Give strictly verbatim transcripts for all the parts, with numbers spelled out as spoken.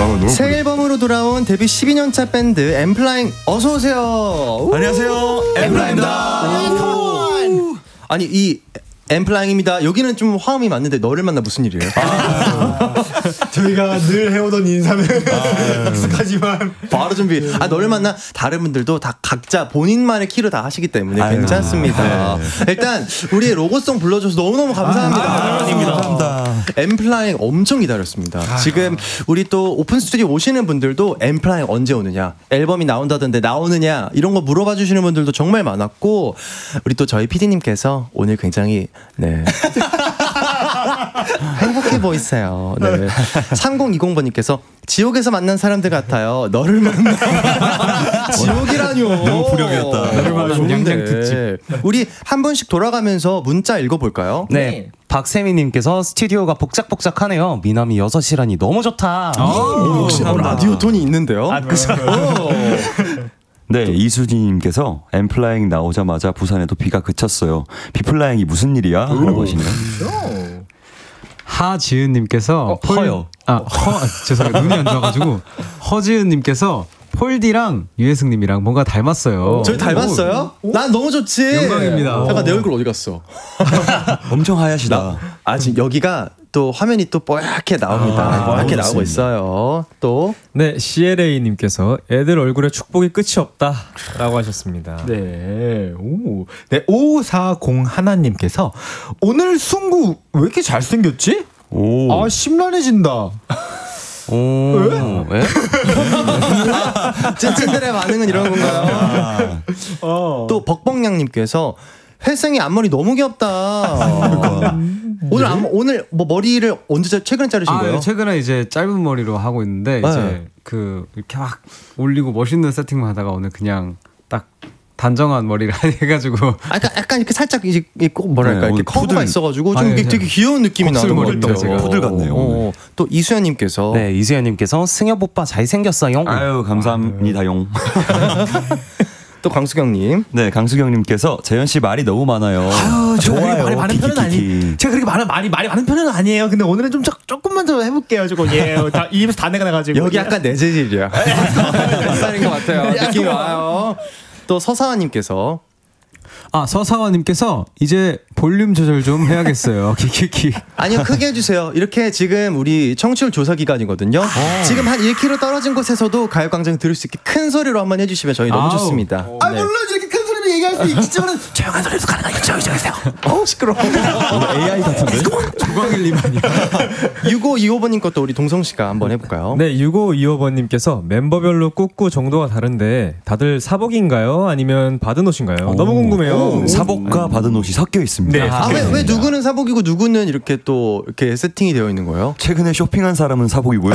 너무 새 앨범으로 돌아온 데뷔 십이 년차 밴드 엠플라잉 어서 오세요. 안녕하세요, 엠플라잉입니다. 아니 이 엠플라잉입니다. 여기는 좀 화음이 맞는데 너를 만나 무슨 일이에요? 아, 저희가 늘 해오던 인사는 익숙하지만 바로 준비. 아 너를 만나 다른 분들도 다 각자 본인만의 키로 다 하시기 때문에 아유, 괜찮습니다. 네. 일단 우리의 로고송 불러줘서 너무너무 감사합니다. 아, 아닙니다. 감사합니다. 엠플라잉 엄청 기다렸습니다. 아, 지금 우리 또 오픈 스튜디오 오시는 분들도 엠플라잉 언제 오느냐, 앨범이 나온다던데 나오느냐 이런 거 물어봐 주시는 분들도 정말 많았고 우리 또 저희 피디님께서 오늘 굉장히 네. 행복해 보이세요. 네. 삼공이공 번님께서 지옥에서 만난 사람들 같아요. 너를 만나. 지옥이라뇨. 너무 불효이었다. 너를 만난 양양 특집. 우리 한 분씩 돌아가면서 문자 읽어볼까요? 네. 네. 박세미님께서 스튜디오가 복작복작하네요. 미남이 여섯 시라니 너무 좋다. 오, 역시 뭐 라디오 톤이 있는데요. 아, 그죠. 네, 이수진님께서 엠플라잉 나오자마자 부산에도 비가 그쳤어요. 비플라잉이 무슨 일이야? 라고 하시네요. 하지은님께서 어, 폴... 허요. 아, 허, 죄송해요. 눈이 안 좋아가지고 허지은님께서 폴디랑 유혜승님이랑 뭔가 닮았어요. 저희 닮았어요? 오? 난 너무 좋지. 영광입니다. 잠깐 내 얼굴 어디 갔어? 엄청 하얗시다. 아 지금 여기가 또 화면이 또 뽀얗게 나옵니다. 아, 뽀얗게 나오고 있어요. 또 네, 씨엘에이님께서 애들 얼굴에 축복이 끝이 없다라고 하셨습니다. 네, 오, 네 오사공 하나님께서 오늘 승구 왜 이렇게 잘 생겼지? 오, 아 심란해진다. 오, 왜? 찐찐들의 반응은 이런 건가요? 어. 또 벅벅냥님께서 회생이 앞머리 너무 귀엽다. 아, 오늘 앞, 오늘 뭐 머리를 언제 최근에 자르신 아, 거예요? 최근에 이제 짧은 머리로 하고 있는데 네. 이제 그 이렇게 막 올리고 멋있는 세팅만 하다가 오늘 그냥 딱 단정한 머리를 해가지고 약간 약간 이렇게 살짝 이제 꼭 뭐랄까 네, 이렇게 커브가 푸들... 있어가지고 좀 아, 네, 되게 귀여운 느낌이 나는 것 같아요. 제가. 푸들 같네요. 어, 또 이수연님께서 네 이수연님께서 승엽 오빠 잘생겼어요. 아유 감사합니다용. 또 강수경님. 네, 강수경님께서 재현 씨 말이 너무 많아요. 아유, 좋아요. 말이 많은 편은 아니. 제가 그렇게 많은 말이 말이 많은 편은 아니에요. 근데 오늘은 좀 조, 조금만 더 해볼게요. 저거 예, 다 입에서 다 내가 나가지고. 여기 약간 내 재질이야. 내 스타일인 것 같아요. 느낌이 와요. 또 서사원님께서. 아 서사원님께서 이제 볼륨 조절 좀 해야겠어요. 키키키. 아니요 크게 해주세요. 이렇게 지금 우리 청취율 조사 기간이거든요. 오. 지금 한 일 킬로미터 떨어진 곳에서도 가요광장 들을 수 있게 큰 소리로 한번 해주시면 저희 너무 아우. 좋습니다. 아 네. 물론 이렇게 큰 소리로 얘기할 수 있지만 조용한 소리도 가능하니까 조용히 좀 해주세요. 어우 시끄러워. 에이아이 같은데? 조광일님아니야. 육오이오 번님 것도 우리 동성씨가 한번 해볼까요? 네 육오이오 번님께서 멤버별로 꾸꾸 정도가 다른데 다들 사복인가요? 아니면 받은 옷인가요? 오. 너무 궁금해요. 오. 사복과 받은 옷이 섞여 있습니다. 네. 아, 왜, 왜 누구는 사복이고 누구는 이렇게 또 이렇게 세팅이 되어 있는 거예요? 최근에 쇼핑한 사람은 사복이고요.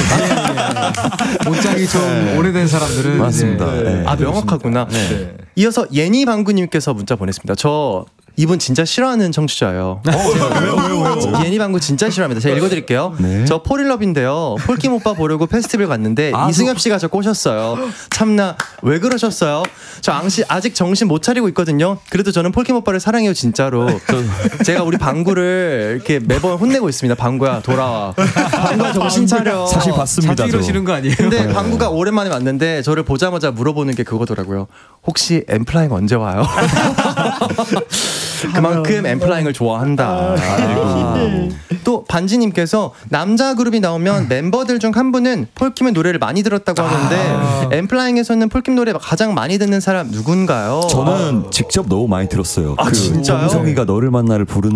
옷장이 좀 네. 오래된 사람들은 맞습니다. 네. 네. 아 명확하구나. 네. 이어서 예니 방구님께서 문자 보냈습니다. 저 이분 진짜 싫어하는 청취자예요. 어, 왜요, 왜요, 왜요? 예니 방구 진짜 싫어합니다. 제가 읽어드릴게요. 네. 저 폴일럽인데요. 폴킴 오빠 보려고 페스티벌 갔는데 아, 이승엽 씨가 저 꼬셨어요. 참나 왜 그러셨어요? 저 앙시, 아직 정신 못 차리고 있거든요. 그래도 저는 폴킴 오빠를 사랑해요 진짜로. 제가 우리 방구를 이렇게 매번 혼내고 있습니다. 방구야 돌아와. 방구야 정신 차려. 사실 봤습니다. 자주 이러시는 거 아니에요? 근데 방구가 오랜만에 왔는데 저를 보자마자 물어보는 게 그거더라고요. 혹시 엠플라잉 언제 와요? 그만큼 엠플라잉을 좋아한다. 아. 또 반지님께서 남자 그룹이 나오면 멤버들 중 한 분은 폴킴의 노래를 많이 들었다고 하는데 아. 엠플라잉에서는 폴킴 노래 가장 많이 듣는 사람 누군가요? 저는 직접 너무 많이 들었어요. 아, 그 진짜요? 정성이가 너를 만나를 부르는